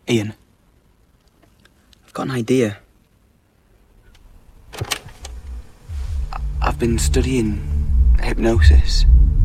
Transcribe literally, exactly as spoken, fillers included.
Ian, I've got an idea. I've been studying hypnosis.